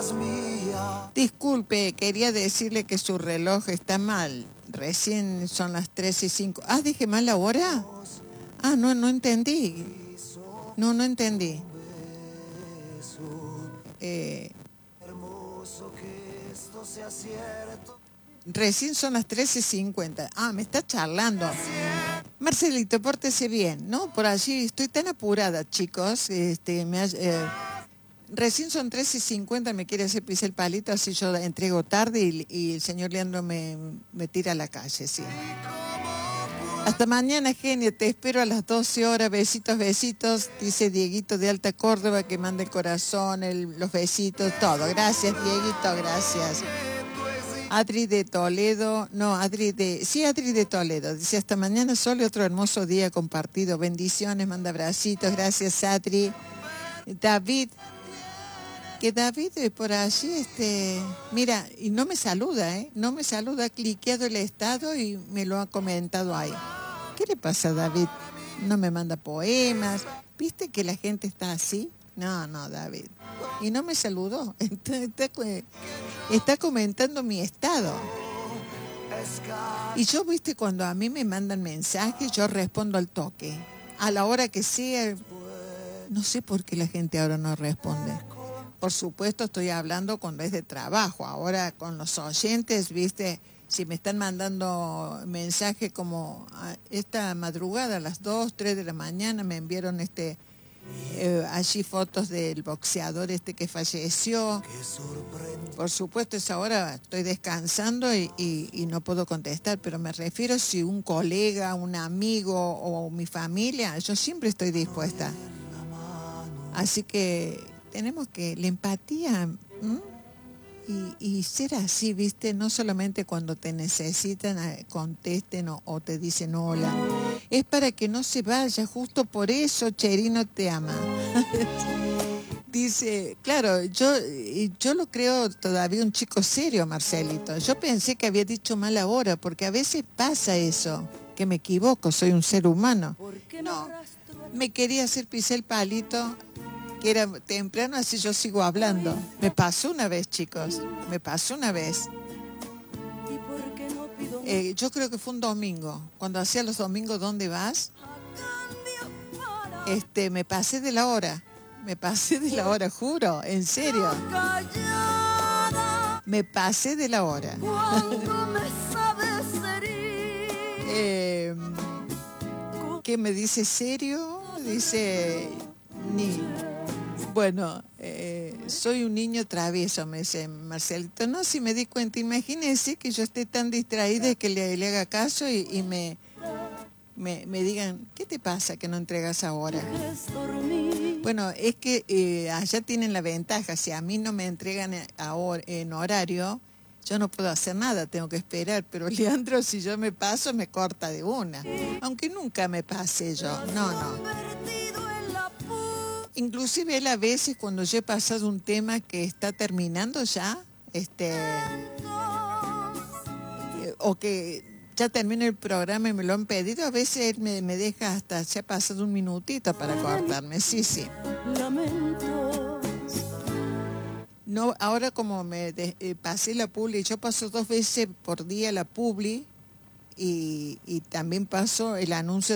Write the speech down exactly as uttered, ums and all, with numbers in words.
Disculpe, quería decirle que su reloj está mal. Recién son las tres y cinco. Ah, ¿dije mal la hora? Ah, no, no entendí. No, no entendí. Eh, recién son las trece y cincuenta. Ah, me está charlando. Marcelito, pórtese bien, ¿no? Por allí estoy tan apurada, chicos. Este, me ha, eh, recién son trece y cincuenta, me quiere hacer pisar el palito, así yo entrego tarde y, y el señor Leandro me, me tira a la calle, sí. Hasta mañana, genio, te espero a las doce horas, besitos, besitos, dice Dieguito de Alta Córdoba, que manda el corazón, el, los besitos, todo. Gracias, Dieguito, gracias. Adri de Toledo, no, Adri de, sí, Adri de Toledo, dice hasta mañana solo, otro hermoso día compartido, bendiciones, manda abracitos, gracias Adri. David, que David eh, por allí, este, mira, y no me saluda, ¿eh? No me saluda, ha cliqueado el estado y me lo ha comentado ahí. ¿Qué le pasa a David? No me manda poemas, ¿viste que la gente está así? No, no, David. Y no me saludó, está, está, está comentando mi estado. Y yo, viste, cuando a mí me mandan mensajes, yo respondo al toque. A la hora que sea, no sé por qué la gente ahora no responde. Por supuesto, estoy hablando cuando es de trabajo. Ahora con los oyentes, viste, si me están mandando mensajes como esta madrugada a las dos, tres de la mañana me enviaron este eh, allí fotos del boxeador este que falleció. Por supuesto, esa hora estoy descansando y, y, y no puedo contestar, pero me refiero si un colega, un amigo o mi familia, yo siempre estoy dispuesta. Así que tenemos que, la empatía y, y ser así, ¿viste? No solamente cuando te necesitan, contesten o, o te dicen hola. Es para que no se vaya, justo por eso Cherino te ama. Dice, claro, yo, yo lo creo todavía un chico serio, Marcelito. Yo pensé que había dicho mal ahora, porque a veces pasa eso, que me equivoco, soy un ser humano. No, me quería hacer pisar el palito, que era temprano, así yo sigo hablando. Me pasó una vez, chicos, me pasó una vez. Eh, yo creo que fue un domingo, cuando hacía los domingos, ¿dónde vas? Este, me pasé de la hora, me pasé de la hora, juro, en serio. Me pasé de la hora. eh, ¿Qué me dice serio? Dice, ni... Bueno, eh, soy un niño travieso, me dice Marcelito. No, si me di cuenta, imagínense que yo esté tan distraída y que le, le haga caso y, y me, me, me digan, ¿qué te pasa que no entregas ahora? Bueno, es que eh, allá tienen la ventaja, si a mí no me entregan ahora, en horario, yo no puedo hacer nada, tengo que esperar, pero Leandro, si yo me paso, me corta de una. Aunque nunca me pase yo, no, no. Inclusive él a veces cuando yo he pasado un tema que está terminando ya, este, o que ya termina el programa y me lo han pedido, a veces él me, me deja hasta, se ha pasado un minutito para cortarme, sí, sí. No, ahora como me de, eh, pasé la publi, yo paso dos veces por día la publi y, y también paso el anuncio